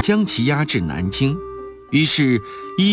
将其押至南京。于是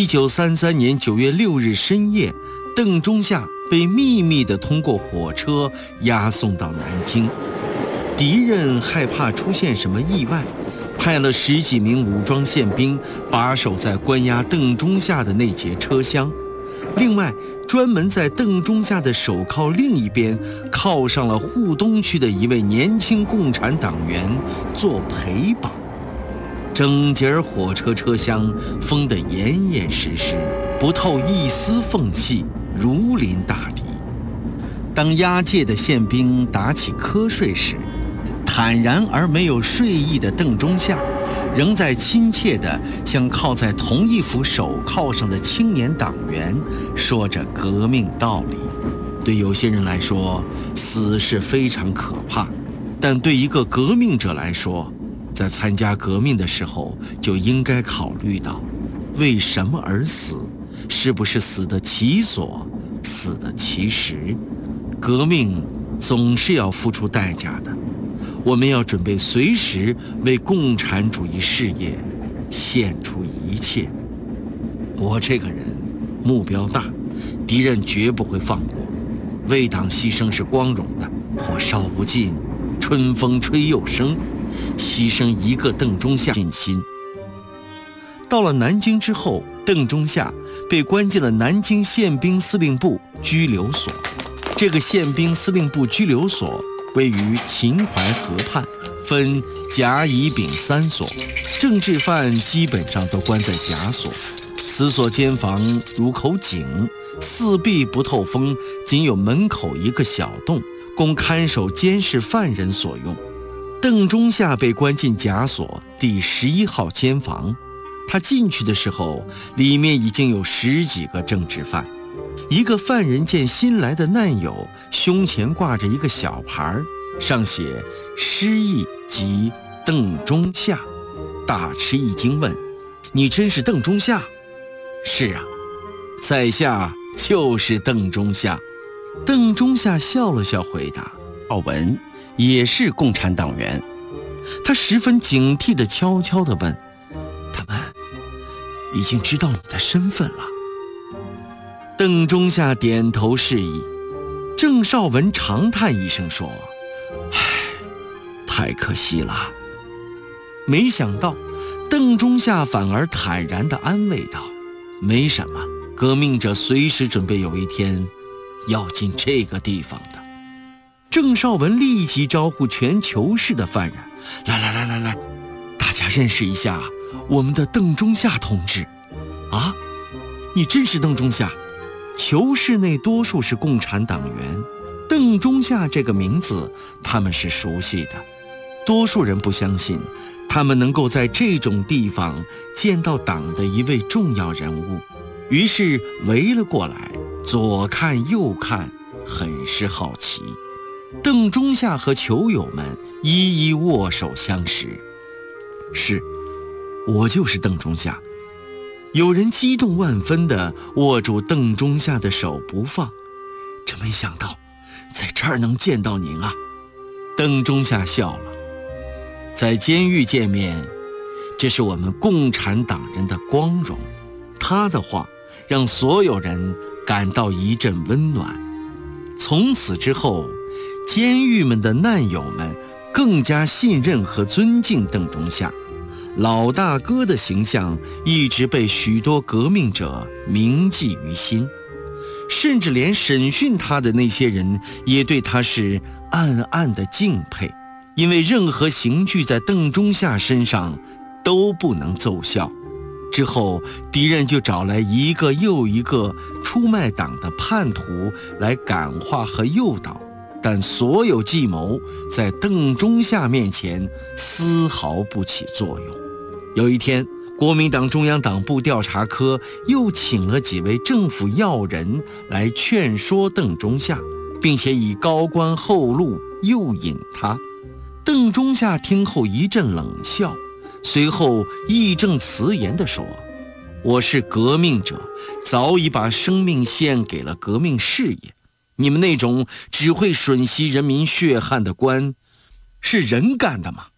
1933年9月6日深夜，邓中夏被秘密地通过火车押送到南京。敌人害怕出现什么意外，派了10几名武装宪兵把守在关押邓中夏的那节车厢，另外专门在邓中夏的手铐另一边铐上了沪东区的一位年轻共产党员做陪绑。整节火车车厢封得严严实实，不透一丝缝隙，如临大敌。当押解的宪兵打起瞌睡时，坦然而没有睡意的邓中夏仍在亲切地向靠在同一副手铐上的青年党员说着革命道理。对有些人来说，死是非常可怕，但对一个革命者来说，在参加革命的时候就应该考虑到，为什么而死，是不是死得其所，死得其时。革命总是要付出代价的，我们要准备随时为共产主义事业献出一切。我这个人目标大，敌人绝不会放过，为党牺牲是光荣的，火烧不尽，春风吹又生，牺牲一个邓中夏尽心。到了南京之后，邓中夏被关进了南京宪兵司令部拘留所。这个宪兵司令部拘留所位于秦淮河畔，分甲乙丙3所，政治犯基本上都关在甲所。此所监房如口井，四壁不透风，仅有门口一个小洞，供看守监视犯人所用。邓中夏被关进甲所第11号监房，他进去的时候，里面已经有10几个政治犯。一个犯人见新来的难友，胸前挂着一个小牌，上写失忆及邓中夏，大吃一惊，问：“你真是邓中夏？”“是啊，在下就是邓中夏。”邓中夏笑了笑回答：“浩文也是共产党员。”他十分警惕地悄悄地问：“他们已经知道你的身份了？”邓中夏点头示意。郑绍文长叹一声说：“唉，太可惜了。”没想到邓中夏反而坦然地安慰道：“没什么，革命者随时准备有一天要进这个地方的。”郑绍文立即招呼全囚室的犯人：“来，大家认识一下我们的邓中夏同志。”“啊，你真是邓中夏？”囚室内多数是共产党员，邓中夏这个名字他们是熟悉的。多数人不相信他们能够在这种地方见到党的一位重要人物，于是围了过来，左看右看，很是好奇。邓中夏和囚友们一一握手相识。“是，我就是邓中夏。”有人激动万分地握住邓中夏的手不放。“真没想到在这儿能见到您啊！”邓中夏笑了。“在监狱见面，这是我们共产党人的光荣。”他的话让所有人感到一阵温暖。从此之后，监狱们的难友们更加信任和尊敬邓中夏。老大哥的形象一直被许多革命者铭记于心，甚至连审讯他的那些人也对他是暗暗的敬佩，因为任何刑具在邓中夏身上都不能奏效。之后敌人就找来一个又一个出卖党的叛徒来感化和诱导，但所有计谋在邓中夏面前丝毫不起作用。有一天，国民党中央党部调查科又请了几位政府要人来劝说邓中夏，并且以高官厚禄诱引他。邓中夏听后一阵冷笑，随后义正辞严地说：“我是革命者，早已把生命献给了革命事业。你们那种只会吮吸人民血汗的官，是人干的吗？”